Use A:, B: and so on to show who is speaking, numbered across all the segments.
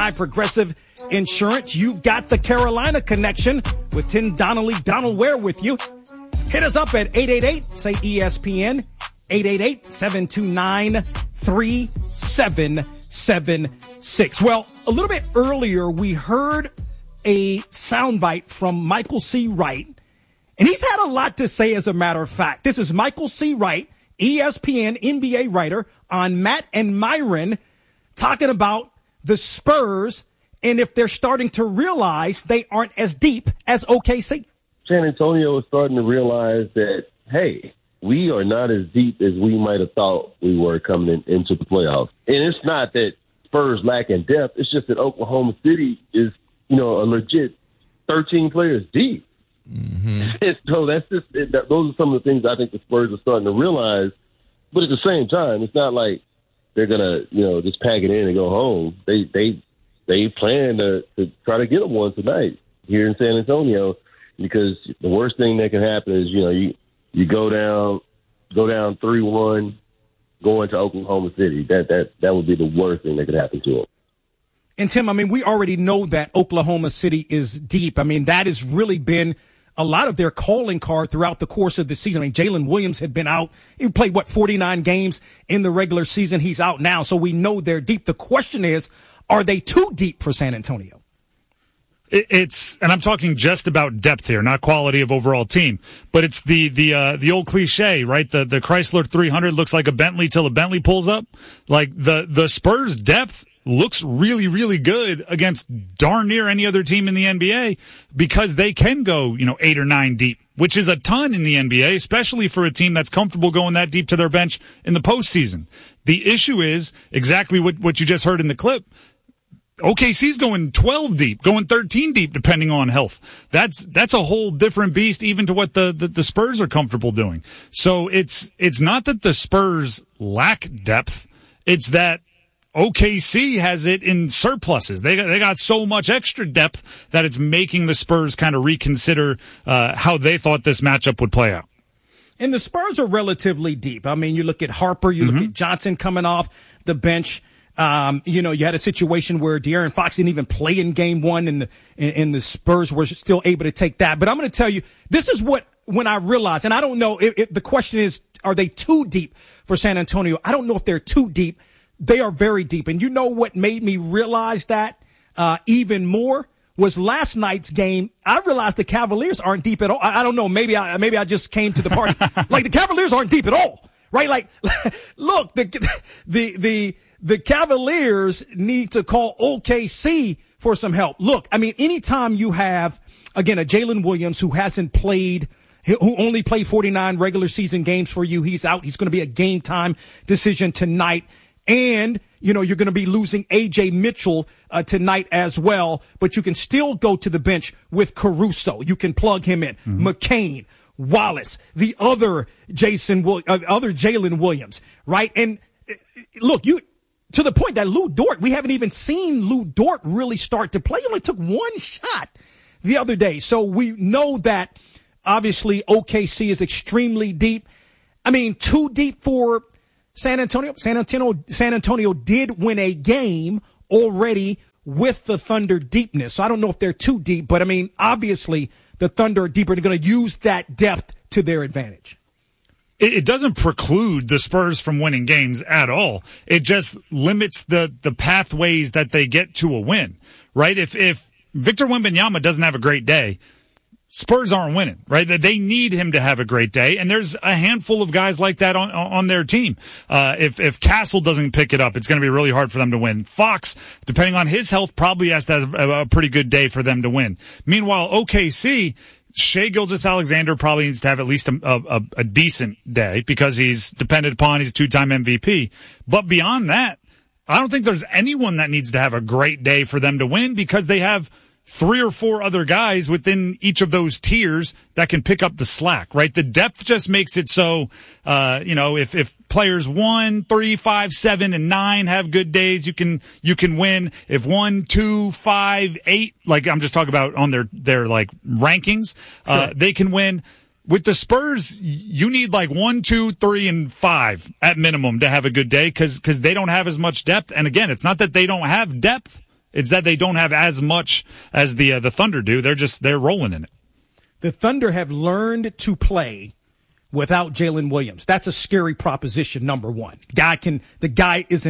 A: by Progressive Insurance. You've got the Carolina connection with Tim Donnelly. Donald Ware with you. Hit us up at 888, say ESPN, 888-729-3776. Well, a little bit earlier, we heard a soundbite from Michael C. Wright, and he's had a lot to say, as a matter of fact. This is Michael C. Wright, ESPN NBA writer, on Matt and Myron, talking about the Spurs and if they're starting to realize they aren't as deep as OKC.
B: San Antonio is starting to realize that, hey, we are not as deep as we might have thought we were coming into the playoffs. And it's not that Spurs lack in depth. It's just that Oklahoma City is, a legit 13 players deep. Mm-hmm. So those are some of the things I think the Spurs are starting to realize. But at the same time, it's not like they're gonna, just pack it in and go home. They plan to try to get them one tonight here in San Antonio, because the worst thing that can happen is you go down 3-1, go into Oklahoma City. That would be the worst thing that could happen to them.
A: And Tim, we already know that Oklahoma City is deep. That has really been a lot of their calling card throughout the course of the season. Jalen Williams had been out. He played, 49 games in the regular season. He's out now. So we know they're deep. The question is, are they too deep for San Antonio?
C: And I'm talking just about depth here, not quality of overall team, but it's the old cliche, right? The Chrysler 300 looks like a Bentley till a Bentley pulls up. Like the Spurs depth looks really, really good against darn near any other team in the NBA, because they can go, 8 or 9 deep, which is a ton in the NBA, especially for a team that's comfortable going that deep to their bench in the postseason. The issue is exactly what you just heard in the clip. OKC's going 12 deep, going 13 deep, depending on health. That's a whole different beast, even to what the Spurs are comfortable doing. So it's not that the Spurs lack depth. It's that OKC has it in surpluses. They got so much extra depth that it's making the Spurs kind of reconsider how they thought this matchup would play out.
A: And the Spurs are relatively deep. You look at Harper, you look at Johnson coming off the bench. You had a situation where De'Aaron Fox didn't even play in game one, and the Spurs were still able to take that. But I'm going to tell you, this is when I realized, and I don't know if the question is, are they too deep for San Antonio? I don't know if they're too deep. They are very deep. And you know what made me realize that even more was last night's game. I realized the Cavaliers aren't deep at all. I don't know. Maybe I just came to the party. Like, the Cavaliers aren't deep at all, right? Like, look, the Cavaliers need to call OKC for some help. Look, anytime you have, again, a Jalen Williams who only played 49 regular season games for you, he's out. He's going to be a game time decision tonight. And, you're going to be losing A.J. Mitchell tonight as well, but you can still go to the bench with Caruso. You can plug him in. McCain, Wallace, the other Jalen Williams, right? And look, to the point that Lou Dort, we haven't even seen Lou Dort really start to play. He only took one shot the other day. So we know that obviously OKC is extremely deep. Too deep for San Antonio. San Antonio did win a game already with the Thunder deepness. So I don't know if they're too deep, but obviously the Thunder are deeper. They're going to use that depth to their advantage.
C: It doesn't preclude the Spurs from winning games at all. It just limits the pathways that they get to a win, right? If Victor Wembanyama doesn't have a great day, Spurs aren't winning, right? They need him to have a great day, and there's a handful of guys like that on their team. If Castle doesn't pick it up, it's going to be really hard for them to win. Fox, depending on his health, probably has to have a pretty good day for them to win. Meanwhile, OKC, Shai Gilgeous-Alexander probably needs to have at least a decent day, because he's depended upon. He's a 2-time MVP. But beyond that, I don't think there's anyone that needs to have a great day for them to win, because they have 3 or 4 other guys within each of those tiers that can pick up the slack, right? The depth just makes it so, if players 1, 3, 5, 7, and 9 have good days, you can win. If 1, 2, 5, 8, like I'm just talking about on their like rankings,
A: sure,
C: they can win. With the Spurs, you need like 1, 2, 3, and 5 at minimum to have a good day, because they don't have as much depth. And again, it's not that they don't have depth. It's that they don't have as much as the Thunder do. They're rolling in it.
A: The Thunder have learned to play without Jalen Williams. That's a scary proposition. Number one, the guy is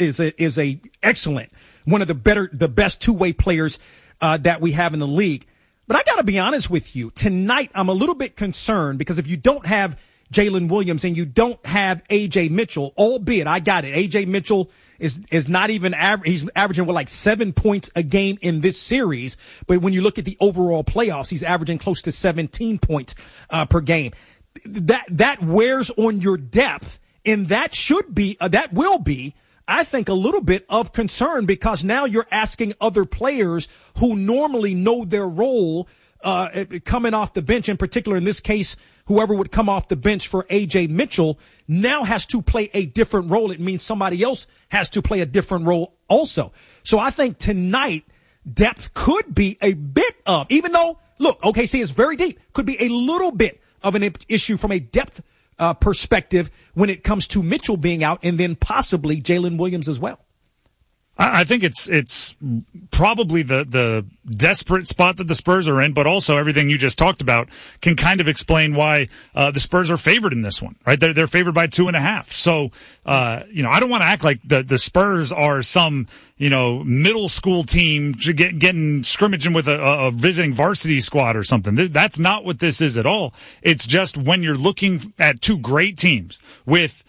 A: a excellent, one of the best two-way players that we have in the league. But I got to be honest with you. Tonight, I'm a little bit concerned because if you don't have Jalen Williams and you don't have A.J. Mitchell, albeit I got it. A.J. Mitchell is not even he's averaging like 7 points a game in this series. But when you look at the overall playoffs, he's averaging close to 17 points per game. That wears on your depth, and that will be, I think, a little bit of concern because now you're asking other players who normally know their role coming off the bench, in particular in this case, whoever would come off the bench for A.J. Mitchell now has to play a different role. It means somebody else has to play a different role also. So I think tonight depth could be a bit of, even though, look, OKC is very deep, could be a little bit of an issue from a depth perspective when it comes to Mitchell being out and then possibly Jalen Williams as well.
C: I think it's probably the desperate spot that the Spurs are in, but also everything you just talked about can kind of explain why the Spurs are favored in this one, right? They're favored by 2.5. So, I don't want to act like the Spurs are some, middle school team getting scrimmaging with a visiting varsity squad or something. That's not what this is at all. It's just when you're looking at two great teams with,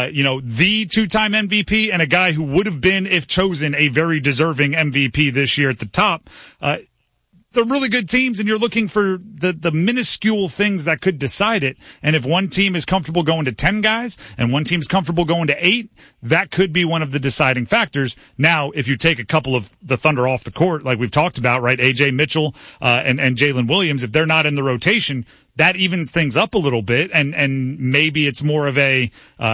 C: the two-time MVP and a guy who would have been, if chosen, a very deserving MVP this year at the top. They're really good teams, and you're looking for the minuscule things that could decide it. And if one team is comfortable going to 10 guys and one team's comfortable going to 8, that could be one of the deciding factors. Now, if you take a couple of the Thunder off the court, like we've talked about, right, A.J. Mitchell and Jalen Williams, if they're not in the rotation, that evens things up a little bit, and maybe it's more of a,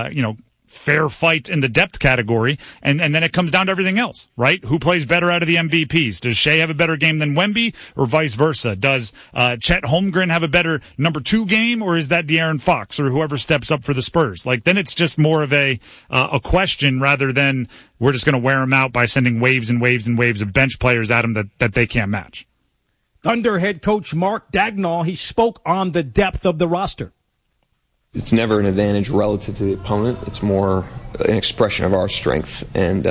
C: fair fight in the depth category, and then it comes down to everything else, right? Who plays better out of the MVPs? Does Shea have a better game than Wemby, or vice versa? Does Chet Holmgren have a better number 2 game, or is that De'Aaron Fox or whoever steps up for the Spurs? Like, then it's just more of a question rather than we're just going to wear them out by sending waves and waves and waves of bench players at them that they can't match.
A: Thunder head coach Mark Daigneault, he spoke on the depth of the roster.
D: It's never an advantage relative to the opponent. It's more an expression of our strength. And,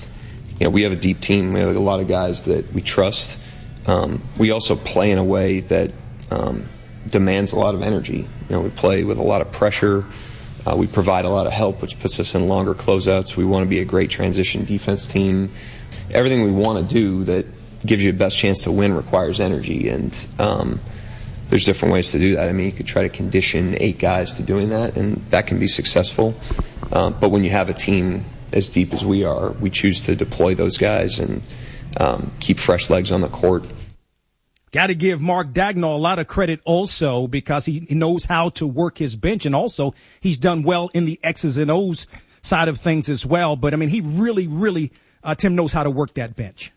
D: we have a deep team. We have a lot of guys that we trust. We also play in a way that demands a lot of energy. We play with a lot of pressure. We provide a lot of help, which puts us in longer closeouts. We want to be a great transition defense team. Everything we want to do that gives you the best chance to win requires energy. And there's different ways to do that. I mean, you could try to condition 8 guys to doing that, and that can be successful. But when you have a team as deep as we are, we choose to deploy those guys and keep fresh legs on the court.
A: Got to give Mark Daigneault a lot of credit also because he knows how to work his bench, and also he's done well in the X's and O's side of things as well. But, I mean, he really, Tim, knows how to work that bench.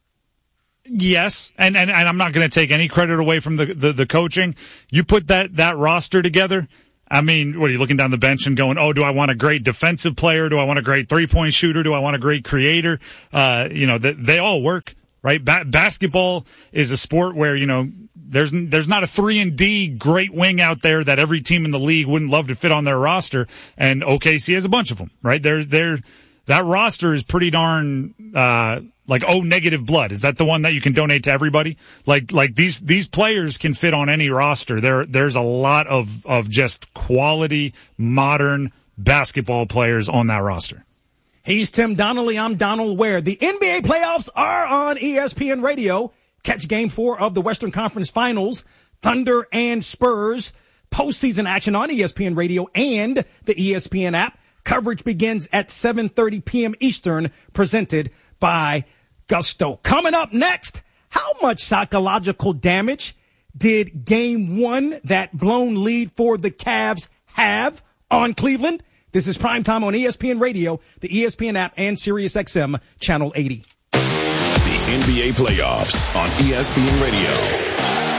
C: Yes, and I'm not going to take any credit away from the coaching. You put that roster together. I mean, what are you looking down the bench and going, oh, do I want a great defensive player? Do I want a great 3-point shooter? Do I want a great creator? They all work, right? Basketball is a sport where, there's not a 3-and-D great wing out there that every team in the league wouldn't love to fit on their roster. And OKC has a bunch of them, right? That roster is pretty darn, like O negative blood. Is that the one that you can donate to everybody? Like these players can fit on any roster. There's a lot of just quality, modern basketball players on that roster.
A: He's Tim Donnelly. I'm Donald Ware. The NBA playoffs are on ESPN Radio. Catch Game 4 of the Western Conference Finals. Thunder and Spurs. Postseason action on ESPN Radio and the ESPN app. Coverage begins at 7:30 p.m. Eastern, presented by Gusto. Coming up next, how much psychological damage did Game 1, that blown lead for the Cavs, have on Cleveland? This is Primetime on ESPN Radio, the ESPN app, and SiriusXM Channel 80.
E: The NBA playoffs on ESPN Radio. A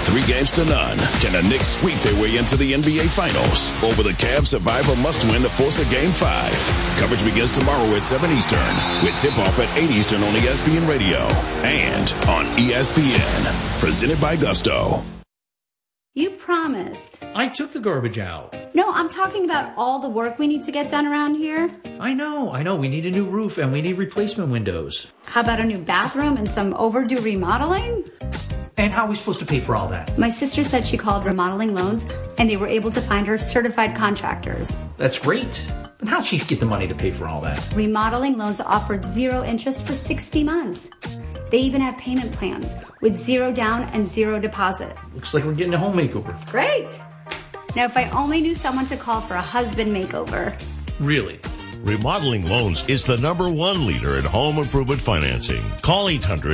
E: 3-0. Can the Knicks sweep their way into the NBA Finals? Or will the Cavs survive a must-win to force a Game 5? Coverage begins tomorrow at 7 Eastern, with tip-off at 8 Eastern on ESPN Radio and on ESPN. Presented by Gusto.
F: You promised.
G: I took the garbage out.
F: No, I'm talking about all the work we need to get done around here.
G: I know. We need a new roof and we need replacement windows.
F: How about a new bathroom and some overdue remodeling?
G: And how are we supposed to pay for all that?
F: My sister said she called Remodeling Loans and they were able to find her certified contractors.
G: That's great. But how'd she get the money to pay for all that?
F: Remodeling Loans offered 0 interest for 60 months. They even have payment plans with 0 down and 0 deposit.
G: Looks like we're getting a home makeover.
F: Great. Now, if I only knew someone to call for a husband makeover.
G: Really?
H: Remodeling Loans is the #1 leader in home improvement financing. Call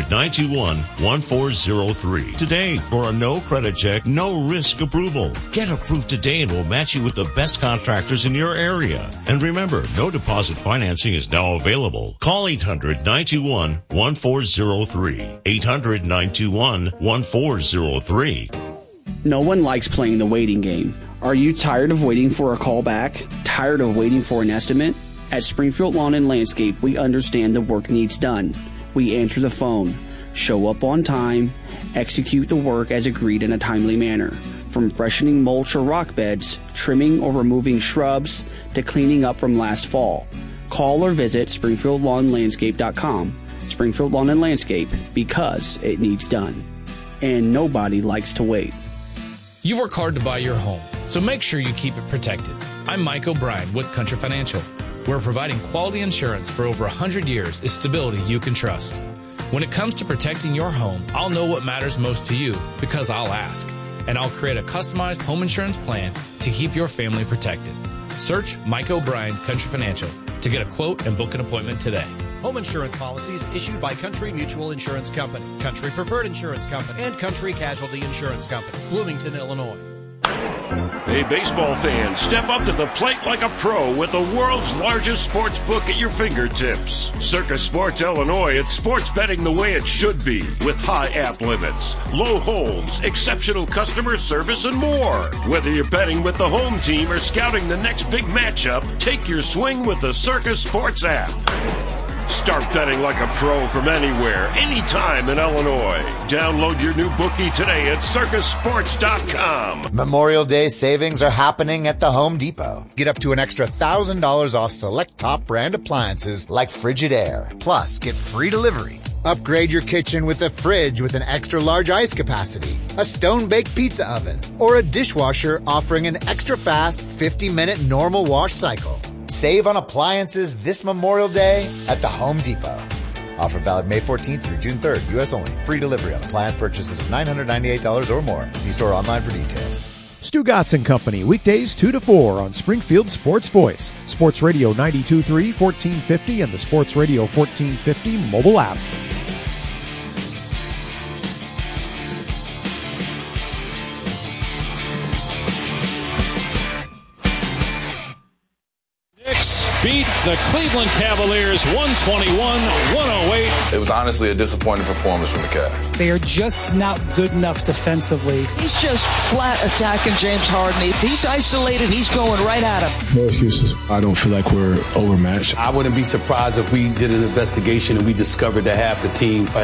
H: 800-921-1403 today for a no credit check, no risk approval. Get approved today and we'll match you with the best contractors in your area. And remember, no deposit financing is now available. Call 800-921-1403. 800-921-1403.
I: No one likes playing the waiting game. Are you tired of waiting for a call back? Tired of waiting for an estimate? At Springfield Lawn and Landscape, we understand the work needs done. We answer the phone, show up on time, execute the work as agreed in a timely manner. From freshening mulch or rock beds, trimming or removing shrubs, to cleaning up from last fall. Call or visit SpringfieldLawnLandscape.com. Springfield Lawn and Landscape, because it needs done. And nobody likes to wait.
J: You work hard to buy your home, so make sure you keep it protected. I'm Mike O'Brien with Country Financial. We're providing quality insurance for over 100 years is stability you can trust. When it comes to protecting your home, I'll know what matters most to you because I'll ask. And I'll create a customized home insurance plan to keep your family protected. Search Mike O'Brien Country Financial to get a quote and book an appointment today.
K: Home insurance policies issued by Country Mutual Insurance Company, Country Preferred Insurance Company, and Country Casualty Insurance Company, Bloomington, Illinois.
L: Hey, baseball fans, step up to the plate like a pro with the world's largest sports book at your fingertips. Circus Sports Illinois, it's sports betting the way it should be, with high app limits, low holds, exceptional customer service, and more. Whether you're betting with the home team or scouting the next big matchup, take your swing with the Circus Sports app. Start betting like a pro from anywhere, anytime in Illinois. Download your new bookie today at circusports.com.
M: Memorial Day savings are happening at the Home Depot. Get up to an extra $1,000 off select top brand appliances like Frigidaire. Plus, get free delivery. Upgrade your kitchen with a fridge with an extra large ice capacity, a stone-baked pizza oven, or a dishwasher offering an extra fast 50-minute normal wash cycle. Save on appliances this Memorial Day at the Home Depot. Offer valid May 14th through June 3rd. U.S. only. Free delivery on appliance purchases of $998 or more. See store online for details.
N: Stu Gatz and Company, weekdays 2 to 4 on Springfield Sports Voice, Sports Radio 92.3, 1450, and the Sports Radio 1450 mobile app.
O: Beat the Cleveland Cavaliers 121-108.
P: It was honestly a disappointing performance from the Cavs.
Q: They are just not good enough defensively.
R: He's just flat attacking James Harden. If he's isolated, he's going right at him.
S: No excuses. I don't feel like we're overmatched.
T: I wouldn't be surprised if we did an investigation and we discovered that half the team